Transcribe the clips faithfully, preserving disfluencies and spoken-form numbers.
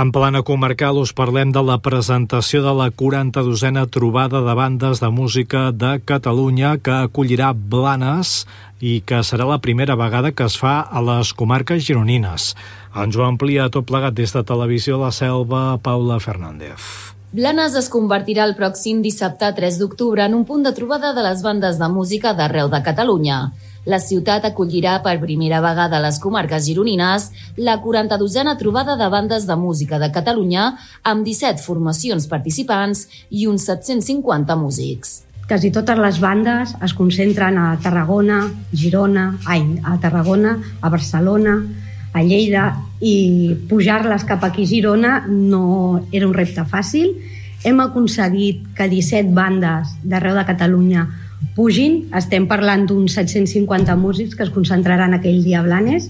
En plana comarcal us parlem de la presentació de la quaranta-dosena trobada de bandes de música de Catalunya que acollirà Blanes i que serà la primera vegada que es fa a les comarques gironines. Ens ho amplia tot plegat des de Televisió La Selva, Paula Fernández. Blanes es convertirà el pròxim dissabte tres d'octubre en un punt de trobada de les bandes de música d'arreu de Catalunya. La ciutat acollirà per primera vegada a les comarques gironines la quaranta-dosena trobada de bandes de música de Catalunya amb disset formacions participants i uns set-cents cinquanta músics. Quasi totes les bandes es concentren a Tarragona, Girona, ai, a Tarragona, a Barcelona, a Lleida, i pujar-les cap aquí a Girona no era un repte fàcil. Hem aconseguit que disset bandes d'arreu de Catalunya pugin. Estem parlant d'uns set-cents cinquanta músics que es concentraran aquell dia a Blanes.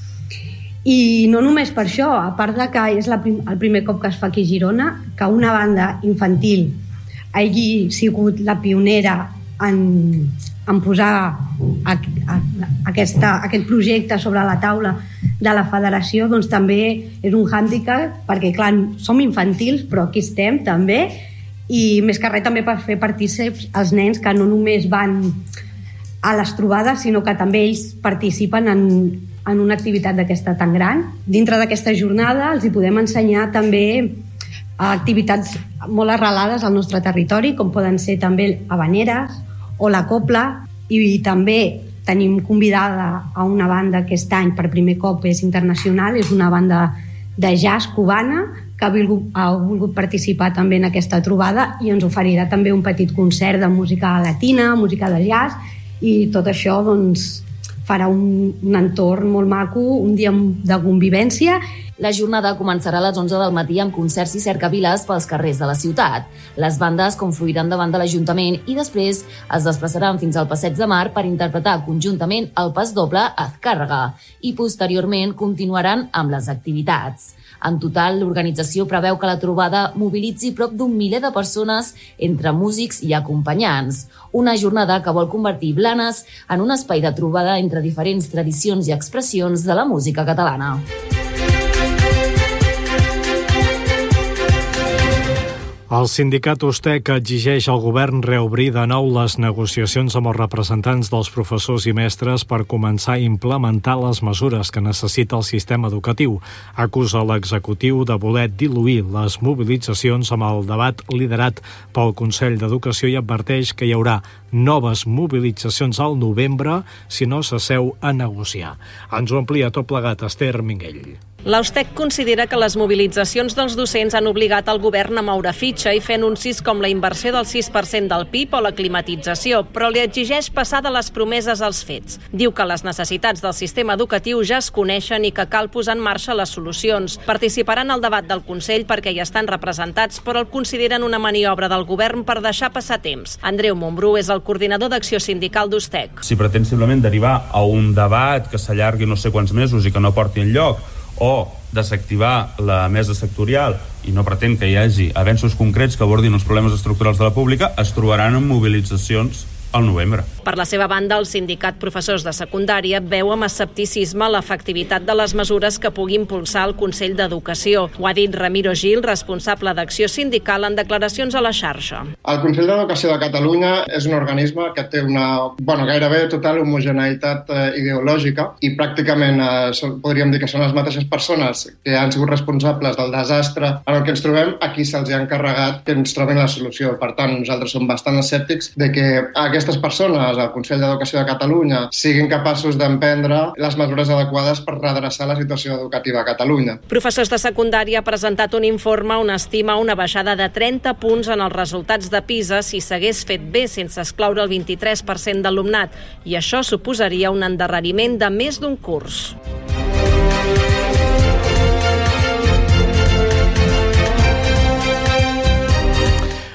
I no només per això, a part de que és la prim- el primer cop que es fa aquí a Girona, que una banda infantil hagi sigut la pionera en, en posar a, a, aquesta, aquest projecte sobre la taula de la federació, doncs també és un hàndicap, perquè clar, som infantils, però aquí estem també, i més que res també per fer partícips els nens que no només van a les trobades, sinó que també ells participen en, en una activitat d'aquesta tan gran. Dintre d'aquesta jornada els hi podem ensenyar també activitats molt arrelades al nostre territori, com poden ser també habaneres o la copla, i també tenim convidada a una banda que aquest any per primer cop és internacional, és una banda de jazz cubana que ha volgut, ha volgut participar també en aquesta trobada i ens oferirà també un petit concert de música latina, música de jazz, i tot això doncs, farà un, un entorn molt maco, un dia de convivència. La jornada començarà a les onze del matí amb concerts i cercaviles pels carrers de la ciutat. Les bandes confluiran davant de l'Ajuntament i després es desplaçaran fins al Passeig de Mar per interpretar conjuntament el pas doble Azcárraga i posteriorment continuaran amb les activitats. En total, l'organització preveu que la trobada mobilitzi prop d'un miler de persones entre músics i acompanyants. Una jornada que vol convertir Blanes en un espai de trobada entre diferents tradicions i expressions de la música catalana. El sindicat USTEC exigeix al govern reobrir de nou les negociacions amb els representants dels professors i mestres per començar a implementar les mesures que necessita el sistema educatiu. Acusa l'executiu de voler diluir les mobilitzacions amb el debat liderat pel Consell d'Educació i adverteix que hi haurà noves mobilitzacions al novembre si no s'asseu a negociar. Ens ho amplia tot plegat Esther Minguell. L'USTEC considera que les mobilitzacions dels docents han obligat el govern a moure fitxa i fer anuncis com la inversió del sis per cent del P I B o la climatització, però li exigeix passar de les promeses als fets. Diu que les necessitats del sistema educatiu ja es coneixen i que cal posar en marxa les solucions. Participaran al debat del Consell perquè hi estan representats, però el consideren una maniobra del govern per deixar passar temps. Andreu Montbrú és el coordinador d'acció sindical d'USTEC. Si pretén simplement derivar a un debat que s'allargui no sé quants mesos i que no porti enlloc, o desactivar la mesa sectorial i no pretén que hi hagi avenços concrets que abordin els problemes estructurals de la pública, es trobaran en mobilitzacions al novembre. Per la seva banda, el sindicat professors de secundària veu amb escepticisme l'efectivitat de les mesures que pugui impulsar el Consell d'Educació. Ho ha dit Ramiro Gil, responsable d'acció sindical, en declaracions a la xarxa. El Consell d'Educació de Catalunya és un organisme que té una bueno, gairebé total homogeneïtat eh, ideològica i pràcticament eh, són, podríem dir que són les mateixes persones que han sigut responsables del desastre en el que ens trobem, a qui se'ls ha encarregat que ens trobin la solució. Per tant, nosaltres som bastant escèptics de que aquesta aquestes persones al Consell d'Educació de Catalunya siguin capaços d'emprendre les mesures adequades per redreçar la situació educativa a Catalunya. Professors de secundària ha presentat un informe on estima una baixada de trenta punts en els resultats de PISA si s'hagués fet bé sense excloure el vint-i-tres per cent d'alumnat, i això suposaria un endarreriment de més d'un curs.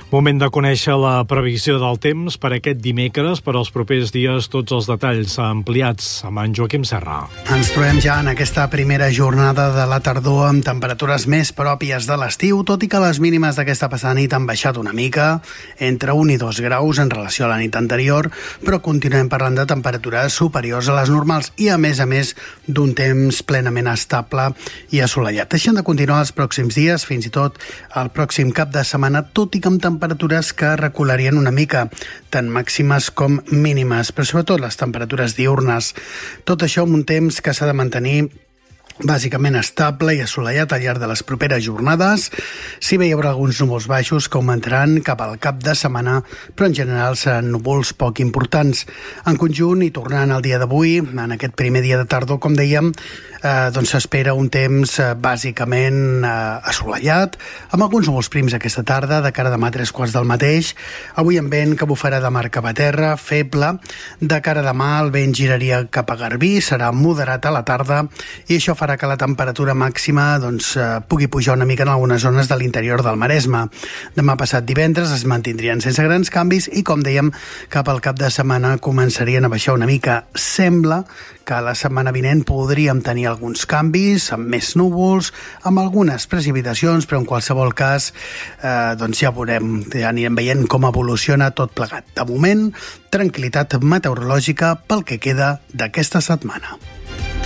Moment de conèixer la previsió del temps per aquest dimecres, per als propers dies, tots els detalls ampliats amb en Joaquim Serra. Ens trobem ja en aquesta primera jornada de la tardor amb temperatures més pròpies de l'estiu, tot i que les mínimes d'aquesta passada nit han baixat una mica, entre un i dos graus en relació a la nit anterior, però continuem parlant de temperatures superiors a les normals i, a més a més, d'un temps plenament estable i assolellat. Deixen de continuar els pròxims dies, fins i tot el pròxim cap de setmana, tot i que amb temperatures que recularien una mica, tant màximes com mínimes, però sobretot les temperatures diurnes. Tot això amb un temps que s'ha de mantenir bàsicament estable i assolellat al llarg de les properes jornades. Sí bé hi haurà alguns núvols baixos que augmentaran cap al cap de setmana, però en general seran núvols poc importants. En conjunt, i tornant al dia d'avui, en aquest primer dia de tardor, com dèiem, eh, doncs s'espera un temps eh, bàsicament eh, assolellat, amb alguns núvols prims aquesta tarda, de cara a demà a tres quarts del mateix. Avui amb vent que bufarà de mar cap a terra, feble. De cara a demà el vent giraria cap a Garbí, serà moderat a la tarda, i això farà que la temperatura màxima doncs, eh, pugui pujar una mica en algunes zones de l'interior del Maresme. Demà passat divendres es mantindrien sense grans canvis i, com dèiem, cap al cap de setmana començarien a baixar una mica. Sembla que la setmana vinent podríem tenir alguns canvis, amb més núvols, amb algunes precipitacions, però en qualsevol cas eh, doncs ja veurem, ja anirem veient com evoluciona tot plegat. De moment, tranquil·litat meteorològica pel que queda d'aquesta setmana.